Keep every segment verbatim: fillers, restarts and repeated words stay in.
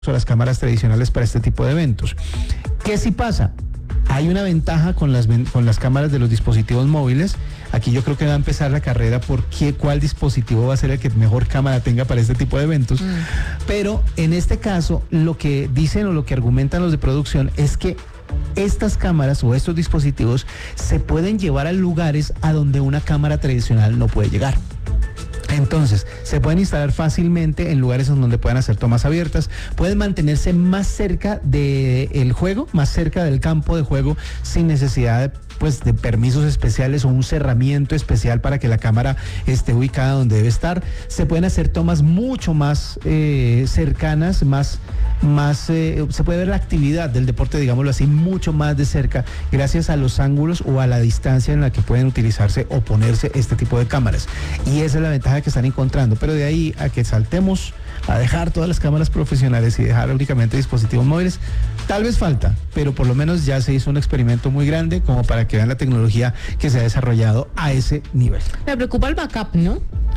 a las cámaras tradicionales para este tipo de eventos. ¿Qué sí pasa? Hay una ventaja con las, con las cámaras de los dispositivos móviles. Aquí yo creo que va a empezar la carrera por qué, cuál dispositivo va a ser el que mejor cámara tenga para este tipo de eventos. Mm. Pero en este caso, lo que dicen o lo que argumentan los de producción es que estas cámaras o estos dispositivos se pueden llevar a lugares a donde una cámara tradicional no puede llegar. Entonces, se pueden instalar fácilmente en lugares en donde puedan hacer tomas abiertas, pueden mantenerse más cerca del juego, más cerca del campo de juego, sin necesidad de, pues, de permisos especiales o un cerramiento especial para que la cámara esté ubicada donde debe estar. Se pueden hacer tomas mucho más eh, cercanas, más, más eh, se puede ver la actividad del deporte, digámoslo así, mucho más de cerca, gracias a los ángulos o a la distancia en la que pueden utilizarse o ponerse este tipo de cámaras. Y esa es la ventaja que están encontrando, pero de ahí a que saltemos a dejar todas las cámaras profesionales y dejar únicamente dispositivos móviles, tal vez falta, pero por lo menos ya se hizo un experimento muy grande como para que vean la tecnología que se ha desarrollado a ese nivel. Me preocupa el backup, ¿no?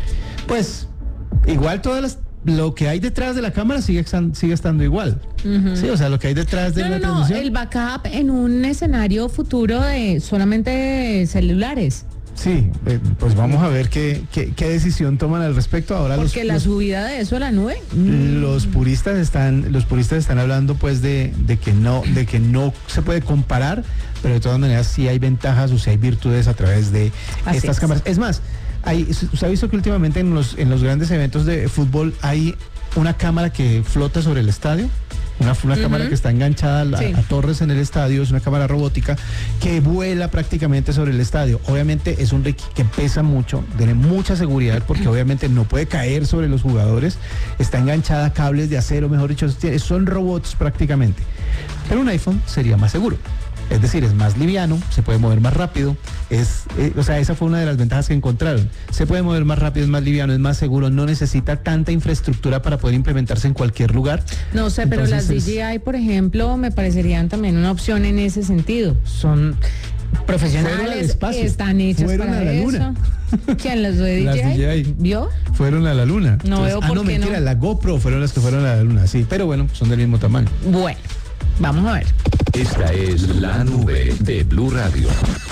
Pues igual todas las lo que hay detrás de la cámara sigue, sigue estando igual. Uh-huh. Sí, o sea, lo que hay detrás de no, la no, transmisión. No, el backup en un escenario futuro de solamente celulares. Sí, eh, pues vamos a ver qué, qué, qué decisión toman al respecto. Ahora Porque los, la los, subida de eso a la nube. Los puristas están, los puristas están hablando pues de, de que no, de que no se puede comparar, pero de todas maneras sí hay ventajas o sí hay virtudes a través de Así estas es. cámaras. Es más, hay, usted ha visto que últimamente en los, en los grandes eventos de fútbol hay una cámara que flota sobre el estadio. Una, una uh-huh. cámara que está enganchada a, la, sí. a torres en el estadio, es una cámara robótica que vuela prácticamente sobre el estadio. Obviamente es un rig que pesa mucho, tiene mucha seguridad porque obviamente no puede caer sobre los jugadores, está enganchada a cables de acero, mejor dicho, son robots prácticamente. Pero un iPhone sería más seguro. Es decir, es más liviano, se puede mover más rápido, es, eh, o sea, esa fue una de las ventajas que encontraron. Se puede mover más rápido, es más liviano, es más seguro, no necesita tanta infraestructura para poder implementarse en cualquier lugar. No sé, Entonces, pero las D J I, por ejemplo, me parecerían también una opción en ese sentido. Son profesionales, están hechas Fueron para a la eso. Luna. ¿Quién, las de D J I? Las D J I ¿Vio? Fueron a la Luna. No Entonces, veo por ah, no, qué mentira, no. la GoPro fueron las que fueron a la Luna, sí, pero bueno, son del mismo tamaño. Bueno, vamos a ver. Esta es La Nube de Blue Radio.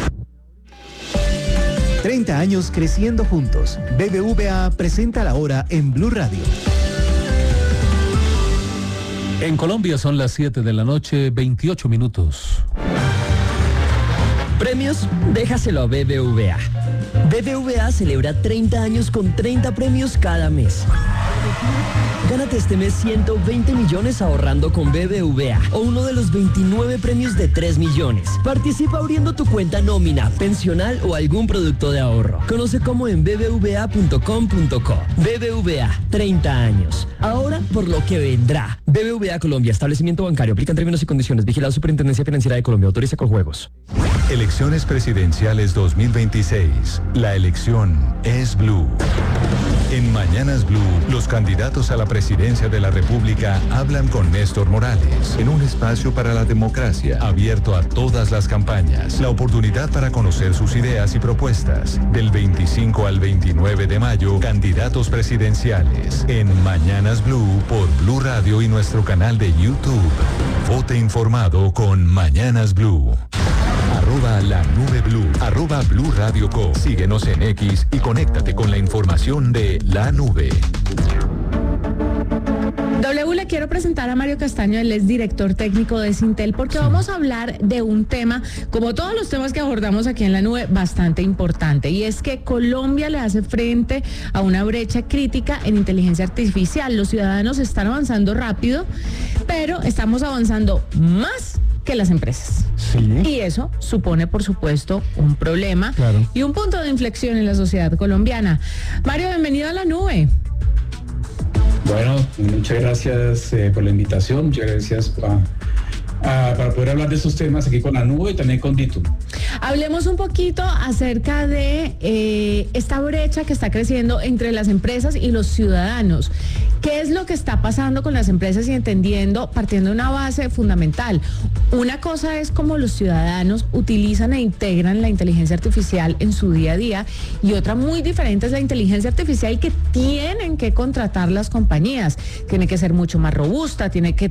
treinta años creciendo juntos. B B V A presenta la hora en Blue Radio. En Colombia son las siete de la noche, veintiocho minutos. Premios, déjaselo a B B V A. B B V A celebra treinta años con treinta premios cada mes. Gánate este mes ciento veinte millones ahorrando con B B V A o uno de los veintinueve premios de tres millones. Participa abriendo tu cuenta nómina, pensional o algún producto de ahorro. Conoce cómo en b b v a punto com punto co. B B V A, treinta años. Ahora por lo que vendrá. B B V A Colombia, establecimiento bancario. Aplican términos y condiciones. Vigilado Superintendencia Financiera de Colombia. Autoriza con juegos. Elecciones presidenciales dos mil veintiséis. La elección es Blue. En Mañanas Blue, los candidatos a la presidencia de la República hablan con Néstor Morales en un espacio para la democracia abierto a todas las campañas. La oportunidad para conocer sus ideas y propuestas. Del veinticinco al veintinueve de mayo, candidatos presidenciales en Mañanas Blue por Blue Radio y nuestro canal de YouTube. Vote informado con Mañanas Blue. Arroba la nube blue, arroba Blue Radio Co. Síguenos en X y conéctate con la información de La Nube. W, le quiero presentar a Mario Castaño, él es director técnico de Sintel, porque sí. vamos a hablar de un tema, como todos los temas que abordamos aquí en La Nube, bastante importante, y es que Colombia le hace frente a una brecha crítica en inteligencia artificial. Los ciudadanos están avanzando rápido, pero estamos avanzando más que las empresas. Sí. Y eso supone, por supuesto, un problema claro. y un punto de inflexión en la sociedad colombiana. Mario, bienvenido a La Nube. Bueno, muchas gracias eh, por la invitación, muchas gracias uh, para poder hablar de estos temas aquí con la nube y también con Ditum. Hablemos un poquito acerca de eh, esta brecha que está creciendo entre las empresas y los ciudadanos. ¿Qué es lo que está pasando con las empresas y entendiendo, partiendo de una base fundamental? Una cosa es cómo los ciudadanos utilizan e integran la inteligencia artificial en su día a día y otra muy diferente es la inteligencia artificial que tienen que contratar las compañías. Tiene que ser mucho más robusta, tiene que